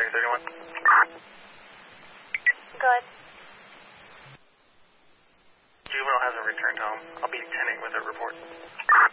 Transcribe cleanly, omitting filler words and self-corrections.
1331. Good. Juvenile hasn't returned home. I'll be attending with a report.